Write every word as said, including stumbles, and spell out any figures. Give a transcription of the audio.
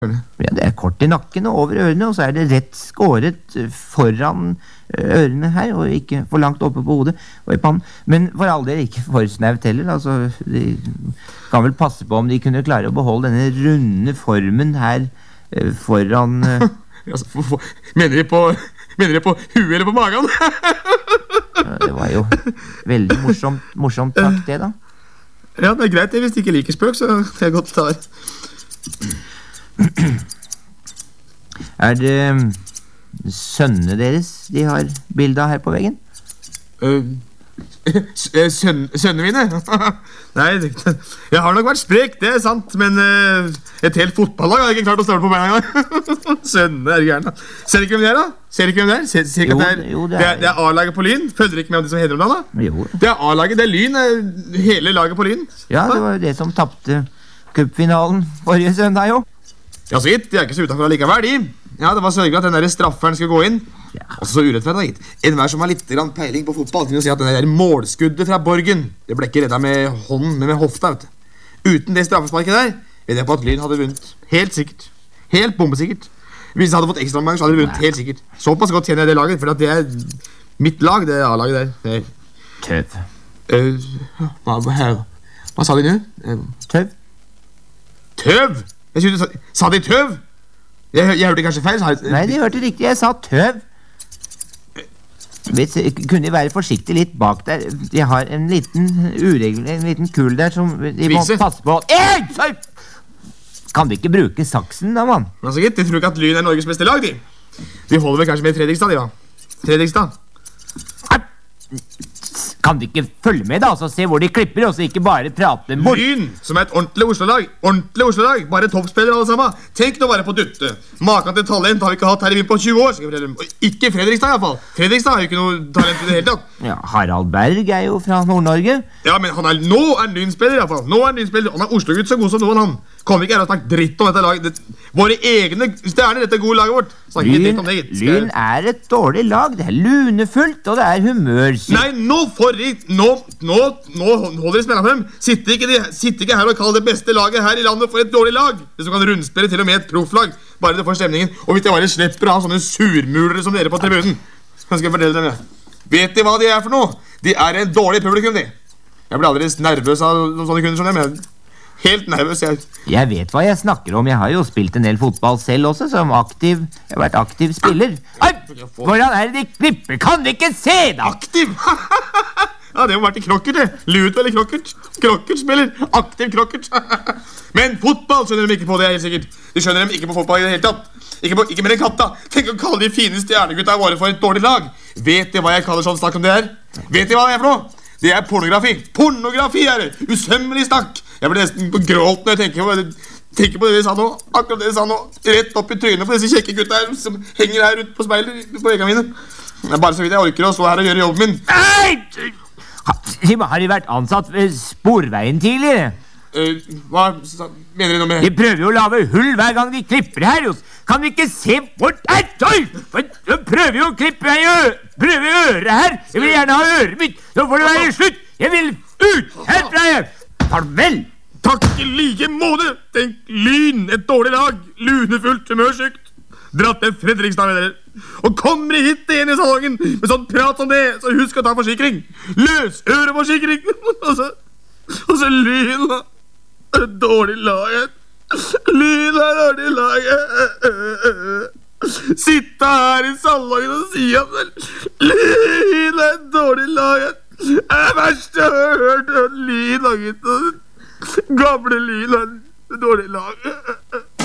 Ja, det er kort i nakken og over ørene, og så er det rett skåret foran ørene her, og ikke for langt oppe på hodet og i pannen. Men for all del ikke for snaut heller, altså, de kan vel passe på om de kunne klare å beholde denne runde formen her eh, foran... Eh. Altså, for, for, mener de på, mener de på huet eller på magen? Ja, det var jo veldig morsomt, morsomt sagt det da. Ja, det er greit, hvis de ikke liker spøk, så det er godt tar. Er det sønnene deres de har bildet her på veggen? Uh, søn, sønnene mine? Nei, jeg har nok vært sprek, det er sant, men uh, et helt fotballag har jeg ikke klart å stå på beina engang. Sønnene er gærne. Ser ikke hvem det er da? Ser ikke hvem det er? Ser, ser ikke jo, at det er, jo, det er, er, det er A-laget på Lyn? Følger dere ikke med om det som heter om dagen da? Jo. Det er A-laget, det er Lyn, hele laget på Lyn. Ja, det var det som tappte cupfinalen forrige søndag jo. Ja, så gitt, de er ikke så utenfor likevel, de. Ja, det var sørgelig at den der strafferen skulle gå inn. Ja. Også så urettferdig, gitt. En hver som har litt grann peiling på fotball kunne si at den der målskuddet fra Borgen, det ble ikke reddet med hånden, men med hofta, vet du. Uten det straffesparket der, vet jeg på at Lyn hadde vunnet. Helt sikkert. Helt bombesikkert. Hvis de hadde fått ekstra mange, så hadde de vunnet helt sikkert. Såpass godt kjenner jeg det laget, for at det er mitt lag, det A-laget der. Det er... Tøv. Uh, hva, hva, hva sa de nå? Uh, Tøv. Tøv? Jeg synes du sa, sa de tøv? Jeg, jeg hørte kanskje feil. Jeg, Nei, de hørte riktig. Jeg sa tøv. Vet, kunne de være forsiktig litt bak der? De har en liten uregel, en liten kul der som de må Vise. passe på. Ei! Kan de ikke bruke saksen da, mann? Altså, gitt, de tror ikke at Lyn er Norges beste lag, de. De holder vel kanskje med Fredrikstad, de da. Fredrikstad. Kan de ikke følge med da, så se hvor de klipper, og så ikke bare prate bort? Lyn, som er et ordentlig Oslo-lag. Ordentlig Oslo-lag. Bare toppspillere alle sammen. Tenk nå bare på Dutte. Maken til talent har vi ikke hatt her i byen på tjue år. Ikke Fredrikstad i hvert fall. Fredrikstad har jo ikke noe talent i det hele tatt. Ja, Harald Berg er jo fra Nord-Norge. Ja, men han er, nå er Lyn-spiller i hvert fall. Nå er Lyn-spiller. Han er Oslo-gutt så god som noen han. Kommer ikke her og snakke dritt om dette laget. Det, våre egne stjerner, dette gode laget vårt. Lyn, Lyn er et dårlig lag. Det er lunefullt, og det er humørsykt. Nei, nå for Nå, nå, nå holder de spennende frem. Sitter ikke, de, sitter ikke her og kaller det beste laget her i landet for et dårlig lag. Det som kan rundspille til og med et profflag. Bare det får stemningen. Og hvis jeg bare slipper å ha sånne surmulere som dere på tribunen, så skal jeg fortelle dem, ja. Vet de hva de er for noe? De er en dårlig publikum, de. Jeg blir aldri nervøs av sånne kunder som dem, men helt nervøs, jeg. Jeg vet hva jeg snakker om. Jeg har jo spilt en del fotball selv også, som aktiv. Jeg har vært aktiv spiller. Oi! Hvordan er det de klipper? Kan de ikke se da? Aktiv? Ja, det må vært i krokkert, det. Lut eller krokkert. Krokkert spiller. Aktiv krokkert. Men fotball skjønner de ikke på, det er helt sikkert. De skjønner dem ikke på fotball i det hele tatt. Ikke, på, ikke mer enn katta. Tenk å kalle de fine stjernegutta våre for et dårlig lag. Vet de hva jeg kaller sånn snakk om det her? Vet de hva det er for noe? Det er pornografi. Pornografi er det. Usømmelig snakk. Jeg blir nesten på gråt når jeg tenker på det. Tenker på det de sa nå. Akkurat det de sa nå. Rett opp i trynet på disse kjekke gutta her som henger her rundt på speilet på veggene mine. Det er bare så vidt jeg orker å stå her og gjøre jobben min. Nei! Har de vært ansatt ved Sporveien tidligere? Uh, hva mener de nå med? De prøver jo å lave hull hver gang de klipper her. Kan vi ikke se bort? Nei, de prøver jo å klippe meg i ø prøve i øret her. Jeg vil gjerne ha øret mitt. Nå får det være slutt. Jeg vil ut herfra. Farvel. Takk i like måte. Tenk Lyn, et dårlig lag. Lunefullt, humørsykt. Dratt til Fredrikstad med dere. Og kommer hit igjen i salongen med sånn prat som det, så husk å ta forsikring. Løs øreforsikring. Og så, og så Lyn da. Et dårlig lag. Lyn er dårlig lag. Sitte her i salongen og si at Lyn er et dårlig lag. Det er verst jeg har hørt. Lyn laget. Gamle Lyn er et dårlig lag.